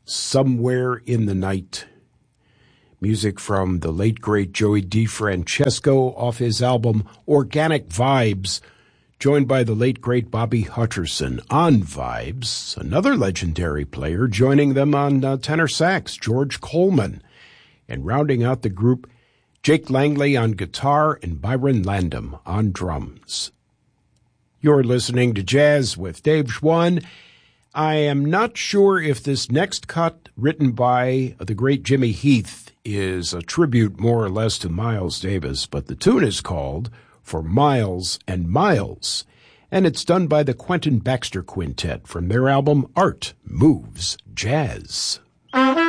Somewhere in the Night. Music from the late, great Joey DeFrancesco off his album Organic Vibes, joined by the late, great Bobby Hutcherson on Vibes, another legendary player joining them on tenor sax, George Coleman, and rounding out the group, Jake Langley on guitar and Byron Landam on drums. You're listening to Jazz with Dave Schwann. I am not sure if this next cut, written by the great Jimmy Heath, is a tribute more or less to Miles Davis, but the tune is called For Miles and Miles, and it's done by the Quentin Baxter Quintet from their album Art Moves Jazz.